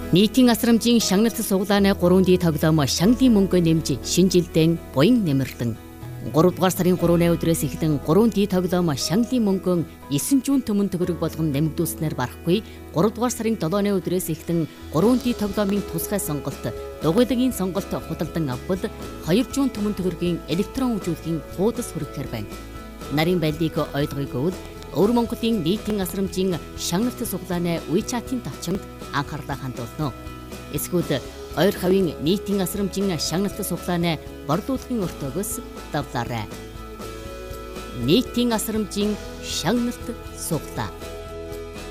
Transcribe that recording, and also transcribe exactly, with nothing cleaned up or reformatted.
Нийтийн асрамжийн шагналт суглааны гурван ди тоглоом шагналын мөнгө нэмж шинэ жилдээ буян нэмэрдэн. гуравдугаар сарын гуравны өдрөөс эхлэн гурван ди тоглоом шагналын мөнгөн есөн зуун төмөн төгрөг болгон нэмэгдүүлснээр барахгүй. гуравдугаар сарын долооны өдрөөс эхлэн гурван ди тоглоомын тусгай сонголт, дугуйлагын сонголт худалдан авбал хоёр зуун төмөн төгрөгийн электрон үжүүлгийн хуудас хүрэхээр байна. Нарийн байлдыг ойлгоёгүй бол Өвөр Монголын нийтийн асрамжийн шагналт суглааны WeChat-ийн тавчамд анхаарлаа хандуулно. Эсвэл ойр хавийн нийтийн асрамжийн шагналт суглааны борлуулалтын өртөөгөөс давлаарай. Нийтийн асрамжийн шагналт суглаа.